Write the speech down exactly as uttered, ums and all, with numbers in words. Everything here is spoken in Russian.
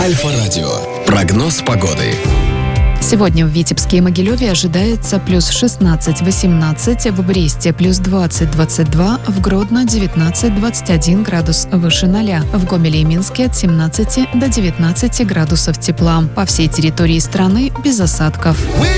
Альфа-радио. Прогноз погоды. Сегодня в Витебске и Могилеве ожидается плюс шестнадцать-восемнадцать, в Бресте плюс двадцать-двадцать два, в Гродно девятнадцать-двадцать один градус выше ноля, в Гомеле и Минске от семнадцати до девятнадцати градусов тепла. По всей территории страны без осадков.